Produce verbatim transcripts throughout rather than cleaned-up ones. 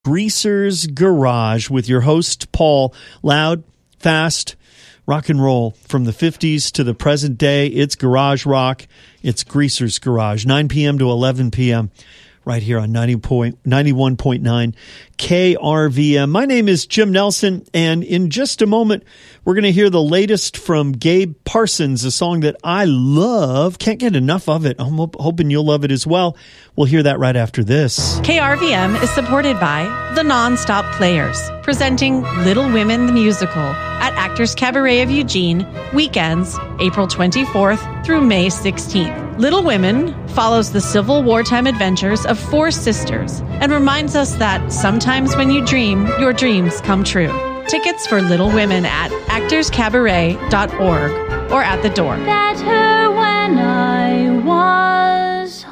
Greaser's Garage with your host, Paul. Loud, fast, rock and roll from the fifties to the present day. It's garage rock. It's Greaser's Garage, nine p.m. to eleven p.m. right here on ninety-one point nine K R V M. My name is Jim Nelson, and in just a moment, we're going to hear the latest from Gabe Parsons, a song that I love. Can't get enough of it. I'm hoping you'll love it as well. We'll hear that right after this. K R V M is supported by the Nonstop Players, presenting Little Women the Musical at Actors Cabaret of Eugene, weekends, April twenty-fourth through May sixteenth. Little Women follows the Civil Wartime adventures of four sisters and reminds us that sometimes when you dream, your dreams come true. Tickets for Little Women at actors cabaret dot org or at the door. Met her when I was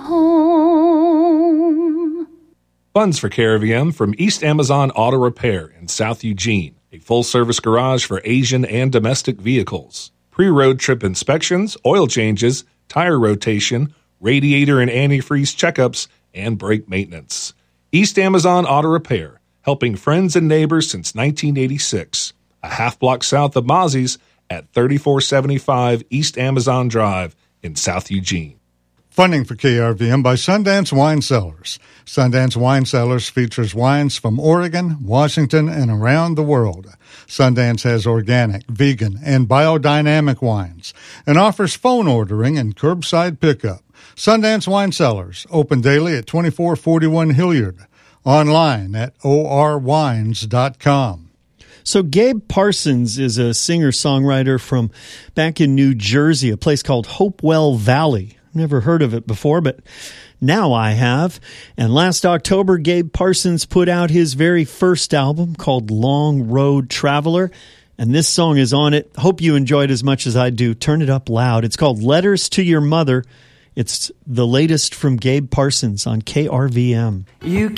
home. Funds for K R V M from East Amazon Auto Repair in South Eugene, a full-service garage for Asian and domestic vehicles. Pre-road trip inspections, oil changes, tire rotation, radiator and antifreeze checkups, and brake maintenance. East Amazon Auto Repair, helping friends and neighbors since nineteen eighty-six. A half block south of Mozzie's at thirty-four seventy-five East Amazon Drive in South Eugene. Funding for K R V M by Sundance Wine Cellars. Sundance Wine Cellars features wines from Oregon, Washington, and around the world. Sundance has organic, vegan, and biodynamic wines and offers phone ordering and curbside pickup. Sundance Wine Cellars, open daily at twenty-four forty-one Hilliard. Online at o r wines dot com. So Gabe Parsons is a singer-songwriter from back in New Jersey, a place called Hopewell Valley. Never heard of it before, but now I have. And last October, Gabe Parsons put out his very first album called Long Road Traveler, and this song is on it. Hope you enjoy it as much as I do. Turn it up loud. It's called Letters to Your Mother. It's the latest from Gabe Parsons on K R V M. You